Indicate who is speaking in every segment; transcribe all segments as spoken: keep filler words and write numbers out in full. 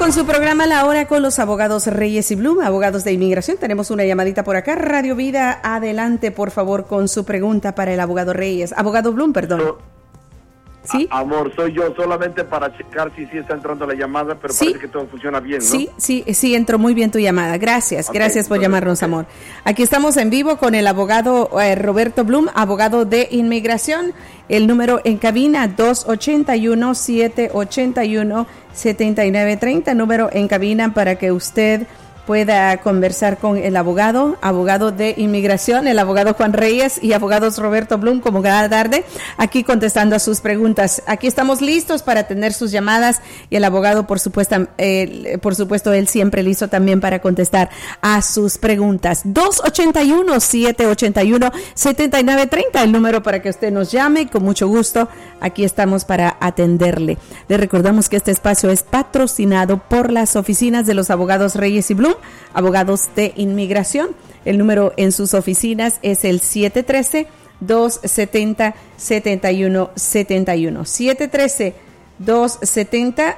Speaker 1: con su programa La Hora con los abogados Reyes y Blum, abogados de inmigración. Tenemos una llamadita por acá. Radio Vida, adelante, por favor, con su pregunta para el abogado Reyes. Abogado Blum, perdón.
Speaker 2: So,
Speaker 1: ¿Sí?
Speaker 2: a, amor, soy yo solamente para checar si sí está entrando la llamada, pero
Speaker 1: ¿Sí?
Speaker 2: parece que todo funciona bien, ¿no?
Speaker 1: Sí, sí, sí, entró muy bien tu llamada. Gracias,
Speaker 2: Okay,
Speaker 1: gracias por
Speaker 2: entonces,
Speaker 1: llamarnos,
Speaker 2: okay.
Speaker 1: amor. Aquí estamos en vivo con el abogado eh, Roberto Blum, abogado de inmigración. El número en cabina dos ocho uno, siete ocho uno, siete nueve tres cero, número en cabina para que usted pueda conversar con el abogado, abogado de inmigración, el abogado Juan Reyes y abogados Roberto Blum, como cada tarde, aquí contestando a sus preguntas. Aquí estamos listos para atender sus llamadas y el abogado, por supuesto, eh, por supuesto, él siempre listo también para contestar a sus preguntas. dos ocho uno, siete ocho uno, siete nueve tres cero, el número para que usted nos llame, con mucho gusto, aquí estamos para atenderle. Le recordamos que este espacio es patrocinado por las oficinas de los abogados Reyes y Blum, abogados de inmigración. El número en sus oficinas es el siete uno tres, dos siete cero, siete uno siete uno. siete uno tres, dos siete cero,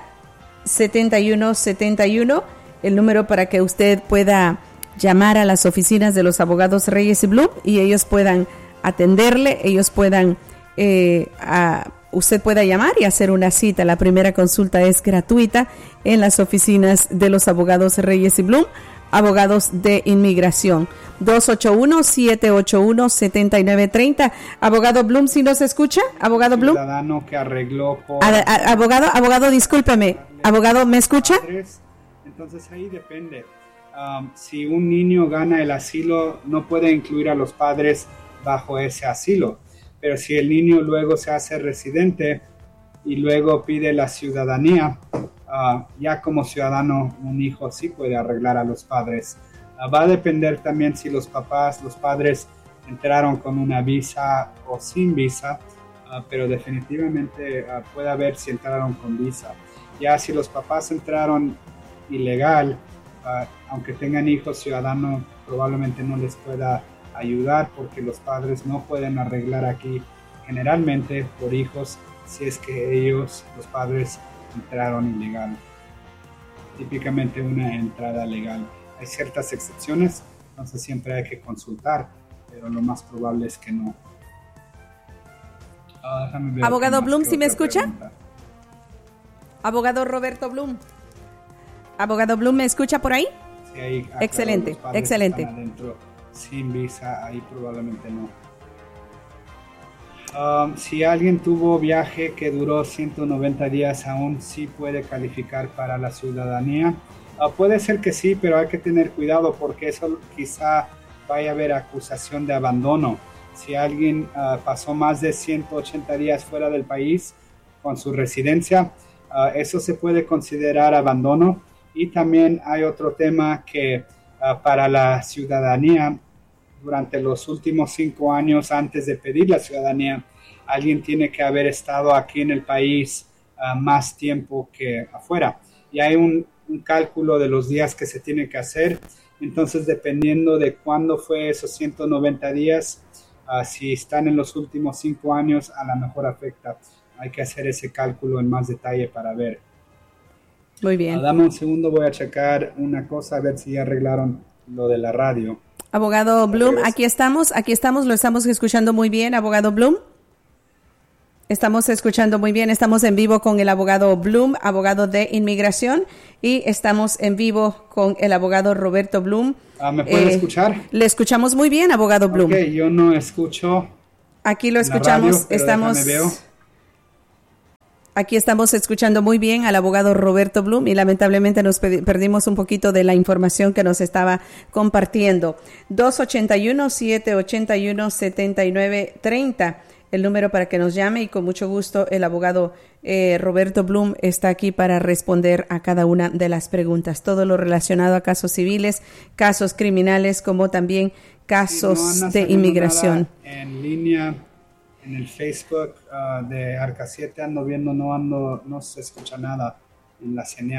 Speaker 1: siete uno siete uno. El número para que usted pueda llamar a las oficinas de los abogados Reyes y Blum y ellos puedan atenderle, ellos puedan, eh, a, usted pueda llamar y hacer una cita. La primera consulta es gratuita en las oficinas de los abogados Reyes y Blum, abogados de inmigración. dos ocho uno, siete ocho uno, siete nueve tres cero. Abogado Blum, ¿sí nos escucha? Abogado Blum.
Speaker 3: Ciudadano que arregló por...
Speaker 1: A, a, abogado, abogado, discúlpeme. Abogado, ¿me escucha?
Speaker 3: Padres. Entonces ahí depende. Um, si un niño gana el asilo, no puede incluir a los padres bajo ese asilo. Pero si el niño luego se hace residente y luego pide la ciudadanía, uh, ya como ciudadano un hijo sí puede arreglar a los padres. Uh, va a depender también si los papás, los padres entraron con una visa o sin visa, uh, pero definitivamente uh, puede haber si entraron con visa. Ya si los papás entraron ilegal, uh, aunque tengan hijos ciudadanos, probablemente no les pueda ayudar porque los padres no pueden arreglar aquí generalmente por hijos si es que ellos, los padres, entraron ilegal. Típicamente una entrada legal. Hay ciertas excepciones, entonces siempre hay que consultar, pero lo más probable es que no. Uh,
Speaker 1: Abogado Blum, ¿sí me escucha? Pregunta. Abogado Roberto Blum. Abogado Blum, ¿me escucha por ahí?
Speaker 3: Sí, ahí,
Speaker 1: excelente, excelente.
Speaker 3: Adentro, sin visa, ahí probablemente no. Um, si alguien tuvo viaje que duró ciento noventa días, aún sí puede calificar para la ciudadanía. Uh, puede ser que sí, pero hay que tener cuidado porque eso quizá vaya a haber acusación de abandono. Si alguien uh, pasó más de ciento ochenta días fuera del país con su residencia, uh, eso se puede considerar abandono. Y también hay otro tema que uh, para la ciudadanía, durante los últimos cinco años antes de pedir la ciudadanía, alguien tiene que haber estado aquí en el país uh, más tiempo que afuera. Y hay un, un cálculo de los días que se tiene que hacer. Entonces, dependiendo de cuándo fue esos ciento noventa días, uh, si están en los últimos cinco años, a lo mejor afecta. Hay que hacer ese cálculo en más detalle para ver.
Speaker 1: Muy bien.
Speaker 3: Uh, dame un segundo, voy a checar una cosa, a ver si ya arreglaron lo de la radio.
Speaker 1: Abogado Blum, aquí estamos, aquí estamos, lo estamos escuchando muy bien, abogado Blum. Estamos escuchando muy bien, estamos en vivo con el abogado Blum, abogado de inmigración, y estamos en vivo con el abogado Roberto Blum.
Speaker 3: Uh, ¿Me puede eh, escuchar?
Speaker 1: Le escuchamos muy bien, abogado Blum.
Speaker 3: Ok, yo no escucho.
Speaker 1: Aquí lo escuchamos,
Speaker 3: radio,
Speaker 1: estamos...
Speaker 3: Veo.
Speaker 1: Aquí estamos escuchando muy bien al abogado Roberto Blum y lamentablemente nos perdimos un poquito de la información que nos estaba compartiendo. dos ocho uno, siete ocho uno, siete nueve tres cero, el número para que nos llame, y con mucho gusto el abogado eh, Roberto Blum está aquí para responder a cada una de las preguntas. Todo lo relacionado a casos civiles, casos criminales, como también casos
Speaker 3: si no
Speaker 1: de inmigración.
Speaker 3: En línea. En el Facebook uh, de Arca siete ando viendo, no ando, no se escucha nada en la señal.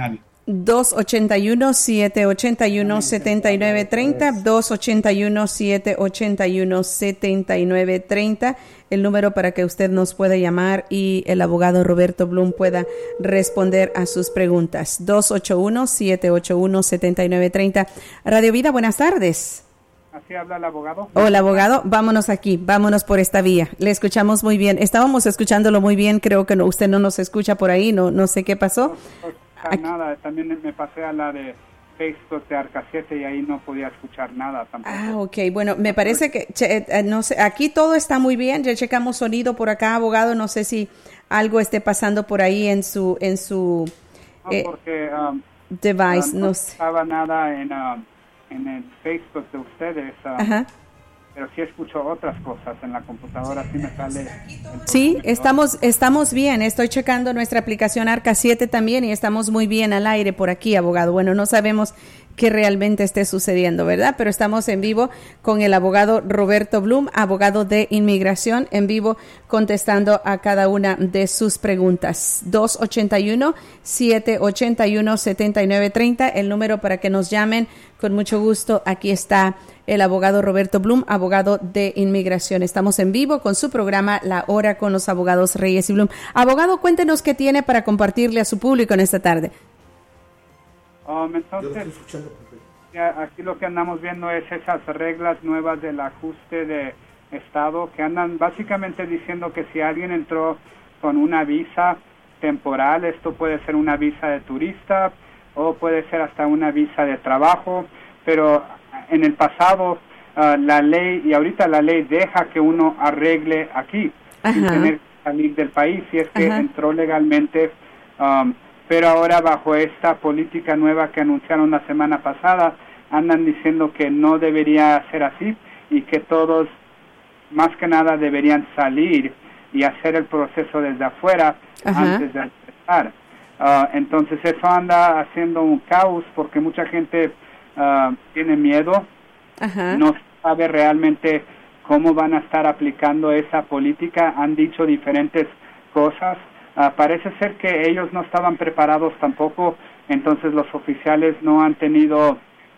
Speaker 1: dos ocho uno, siete ocho uno, siete nueve tres cero, dos ocho uno, siete ocho uno, siete nueve tres cero, el número para que usted nos pueda llamar y el abogado Roberto Blum pueda responder a sus preguntas. dos ocho uno, siete ocho uno, siete nueve tres cero. Radio Vida, buenas tardes.
Speaker 3: Así habla el abogado.
Speaker 1: Hola, abogado. Vámonos aquí, vámonos por esta vía. Le escuchamos muy bien. Estábamos escuchándolo muy bien. Creo que no, usted no nos escucha por ahí. No, no sé qué pasó.
Speaker 3: No, no, nada. También me pasé a la de Facebook de Arca siete y ahí no podía escuchar nada tampoco.
Speaker 1: Ah, ok. Bueno, me parece que che, eh, no sé. Aquí todo está muy bien. Ya checamos sonido por acá, abogado. No sé si algo esté pasando por ahí en su en su
Speaker 3: no,
Speaker 1: eh,
Speaker 3: porque, um,
Speaker 1: device.
Speaker 3: Uh, no,
Speaker 1: no
Speaker 3: estaba nada en uh, en el Facebook de ustedes, uh,
Speaker 1: Ajá.
Speaker 3: pero sí escucho otras cosas en la computadora, sí me sale.
Speaker 1: Sí, estamos estamos bien. Estoy checando nuestra aplicación Arca siete también y estamos muy bien al aire por aquí, abogado. Bueno, no sabemos qué realmente esté sucediendo, ¿verdad? Pero estamos en vivo con el abogado Roberto Blum, abogado de inmigración, en vivo contestando a cada una de sus preguntas. dos ocho uno, siete ocho uno, siete nueve tres cero, el número para que nos llamen. Con mucho gusto, aquí está el abogado Roberto Blum, abogado de inmigración. Estamos en vivo con su programa La Hora con los Abogados Reyes y Blum. Abogado, cuéntenos qué tiene para compartirle a su público en esta tarde.
Speaker 3: Um, entonces, ya, aquí lo que andamos viendo es esas reglas nuevas del ajuste de estado que andan básicamente diciendo que si alguien entró con una visa temporal, esto puede ser una visa de turista o puede ser hasta una visa de trabajo, pero en el pasado uh, la ley, y ahorita la ley deja que uno arregle aquí, Ajá. sin tener que salir del país, si es que Ajá. entró legalmente, um, pero ahora bajo esta política nueva que anunciaron la semana pasada, andan diciendo que no debería ser así y que todos, más que nada, deberían salir y hacer el proceso desde afuera Ajá. antes de empezar. Uh, entonces eso anda haciendo un caos porque mucha gente uh, tiene miedo, Ajá. no sabe realmente cómo van a estar aplicando esa política, han dicho diferentes cosas, uh, parece ser que ellos no estaban preparados tampoco, entonces los oficiales no han tenido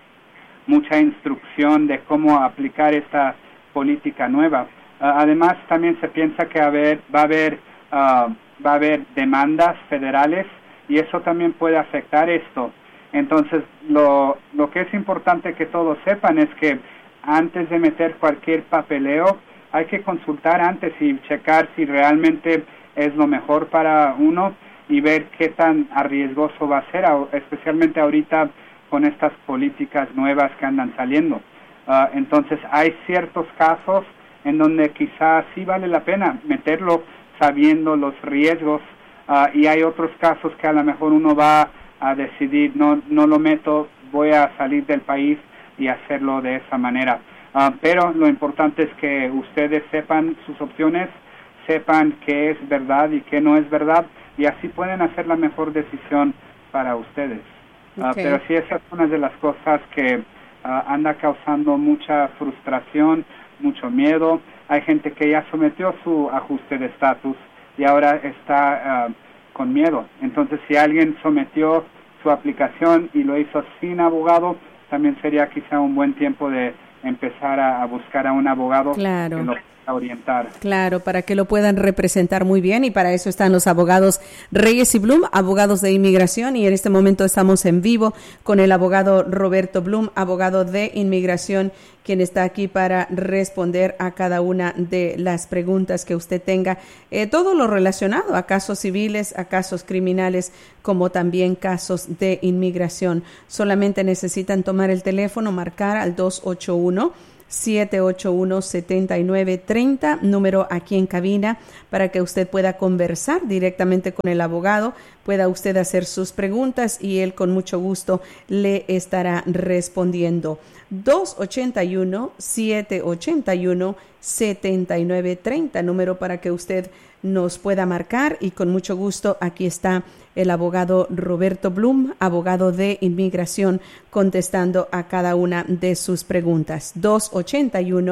Speaker 3: mucha instrucción de cómo aplicar esta política nueva. Uh, además también se piensa que a ver, va a haber uh, va a haber demandas federales y eso también puede afectar esto. Entonces, lo, lo que es importante que todos sepan es que antes de meter cualquier papeleo, hay que consultar antes y checar si realmente es lo mejor para uno y ver qué tan arriesgoso va a ser, especialmente ahorita con estas políticas nuevas que andan saliendo. Uh, entonces, hay ciertos casos en donde quizás sí vale la pena meterlo sabiendo los riesgos, Uh, y hay otros casos que a lo mejor uno va a decidir, no no lo meto, voy a salir del país y hacerlo de esa manera. Uh, pero lo importante es que ustedes sepan sus opciones, sepan qué es verdad y qué no es verdad, y así pueden hacer la mejor decisión para ustedes. Uh, okay. Pero sí, esa es una de las cosas que uh, anda causando mucha frustración, mucho miedo. Hay gente que ya sometió su ajuste de estatus y ahora está uh, con miedo. Entonces, si alguien sometió su aplicación y lo hizo sin abogado, también sería quizá un buen tiempo de empezar a, a buscar a un abogado
Speaker 1: claro.
Speaker 3: que lo pueda orientar.
Speaker 1: Claro, para que lo puedan representar muy bien, y para eso están los abogados Reyes y Blum, abogados de inmigración, y en este momento estamos en vivo con el abogado Roberto Blum, abogado de inmigración, quien está aquí para responder a cada una de las preguntas que usted tenga, eh, todo lo relacionado a casos civiles, a casos criminales, como también casos de inmigración. Solamente necesitan tomar el teléfono, marcar al dos ocho uno, siete ocho uno, siete nueve tres cero, número aquí en cabina, para que usted pueda conversar directamente con el abogado, pueda usted hacer sus preguntas y él con mucho gusto le estará respondiendo. dos ocho uno, siete ocho uno, siete nueve tres cero, número para que usted nos pueda marcar, y con mucho gusto aquí está el abogado Roberto Blum, abogado de inmigración, contestando a cada una de sus preguntas. dos ocho uno,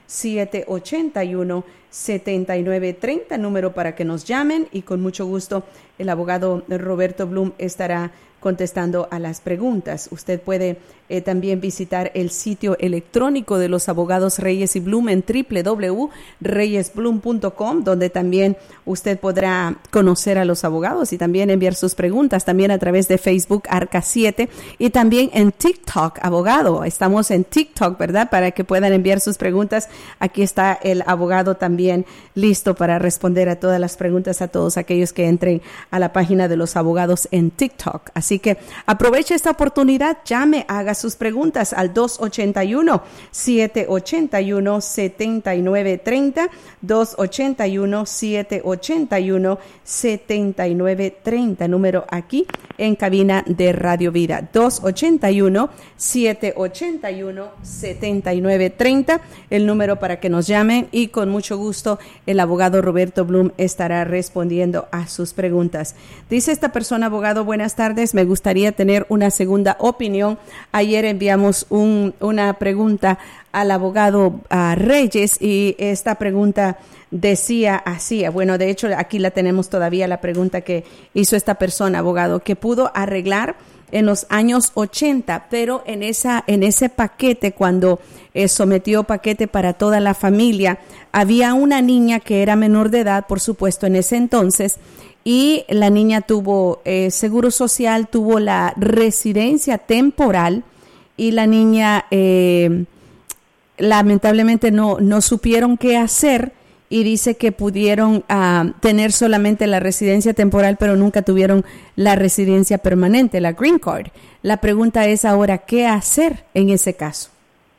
Speaker 1: siete ocho uno, siete nueve tres cero, número para que nos llamen y con mucho gusto el abogado Roberto Bloom estará contestando a las preguntas. Usted puede eh, también visitar el sitio electrónico de los abogados Reyes y Bloom en doble u doble u doble u punto reyes bloom punto com, donde también usted podrá conocer a los abogados y también enviar sus preguntas, también a través de Facebook Arca siete y también en TikTok, abogado. Estamos en TikTok, ¿verdad? Para que puedan enviar sus preguntas. Aquí está el abogado también listo para responder a todas las preguntas a todos aquellos que entren a la página de los abogados en TikTok. Así que aproveche esta oportunidad, llame, haga sus preguntas al dos ocho uno, siete ocho uno, siete nueve tres cero, dos ocho uno, siete ocho uno, siete nueve tres cero, número aquí en cabina de Radio Vida, dos ocho uno, siete ocho uno, siete nueve tres cero, el número para que nos llamen y con mucho gusto el abogado Roberto Bloom estará respondiendo a sus preguntas. Dice esta persona, abogado, buenas tardes, me gustaría tener una segunda opinión. Ayer enviamos un, una pregunta al abogado uh, Reyes y esta pregunta decía así, bueno, de hecho aquí la tenemos todavía, la pregunta que hizo esta persona, abogado, que pudo arreglar en los años ochenta, pero en esa en ese paquete, cuando eh, sometió paquete para toda la familia, había una niña que era menor de edad, por supuesto, en ese entonces, y la niña tuvo eh, seguro social, tuvo la residencia temporal y la niña eh, lamentablemente no, no supieron qué hacer y dice que pudieron uh, tener solamente la residencia temporal, pero nunca tuvieron la residencia permanente, la green card. La pregunta es ahora, ¿qué hacer en ese caso?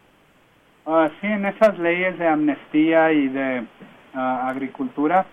Speaker 3: Uh, sí, en esas leyes de amnistía y de uh, agricultura,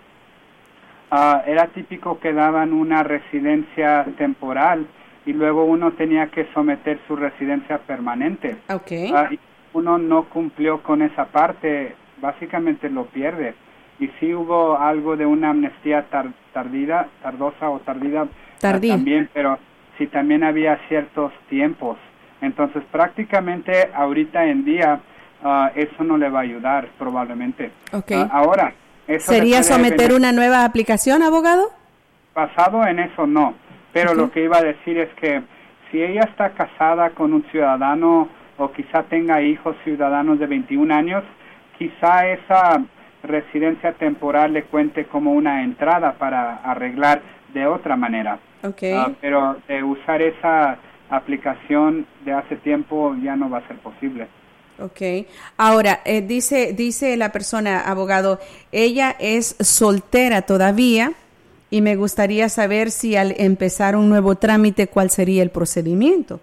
Speaker 3: Uh, era típico que daban una residencia temporal y luego uno tenía que someter su residencia permanente.
Speaker 1: Okay.
Speaker 3: Uh, y uno no cumplió con esa parte, básicamente lo pierde. Y sí hubo algo de una amnistía tar, tardida, tardosa o tardida uh, también, pero sí también había ciertos tiempos. Entonces prácticamente ahorita en día uh, eso no le va a ayudar probablemente.
Speaker 1: Okay.
Speaker 3: Uh, ahora, Eso
Speaker 1: ¿sería someter una nueva aplicación, abogado?
Speaker 3: Basado en eso, no. Pero okay. Lo que iba a decir es que si ella está casada con un ciudadano o quizá tenga hijos ciudadanos de veintiún años, quizá esa residencia temporal le cuente como una entrada para arreglar de otra manera.
Speaker 1: Okay.
Speaker 3: Uh, pero de usar esa aplicación de hace tiempo ya no va a ser posible.
Speaker 1: Okay. Ahora, eh, dice dice la persona, abogado, ella es soltera todavía y me gustaría saber si al empezar un nuevo trámite, ¿cuál sería el procedimiento?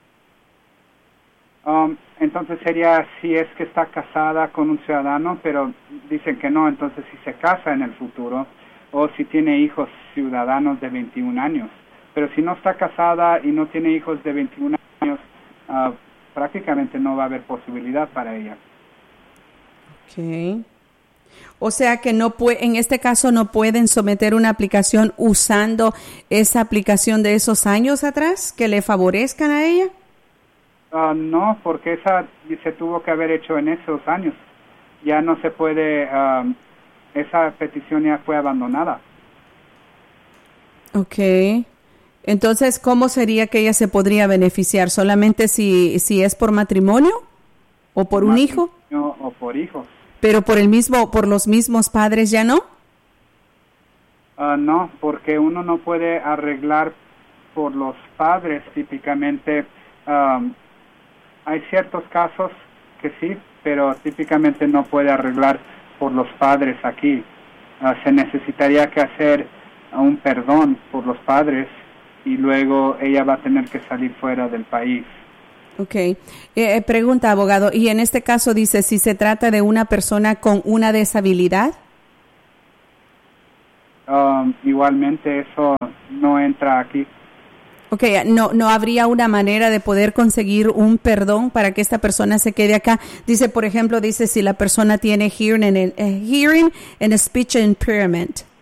Speaker 3: Um, entonces sería si es que está casada con un ciudadano, pero dicen que no, entonces si se casa en el futuro o si tiene hijos ciudadanos de veintiún años. Pero si no está casada y no tiene hijos de veintiún años, uh, prácticamente no va a haber posibilidad para ella.
Speaker 1: Okay. O sea que no puede, en este caso no pueden someter una aplicación usando esa aplicación de esos años atrás que le favorezcan a ella.
Speaker 3: Uh, no, porque esa se tuvo que haber hecho en esos años. Ya no se puede, uh, esa petición ya fue abandonada.
Speaker 1: Okay. Entonces, ¿cómo sería que ella se podría beneficiar? ¿Solamente si si es por matrimonio o por un hijo?
Speaker 3: O por hijos.
Speaker 1: Pero por el mismo, por los mismos padres ya no.
Speaker 3: Uh, no, porque uno no puede arreglar por los padres típicamente. Um, hay ciertos casos que sí, pero típicamente no puede arreglar por los padres aquí. Uh, se necesitaría que hacer un perdón por los padres y luego ella va a tener que salir fuera del país.
Speaker 1: Ok. Eh, pregunta, abogado, y en este caso dice, si se trata de una persona con una deshabilidad.
Speaker 3: Um, igualmente eso no entra aquí.
Speaker 1: Ok, no, no habría una manera de poder conseguir un perdón para que esta persona se quede acá. Dice, por ejemplo, dice si la persona tiene hearing and, uh, hearing and speech impairment.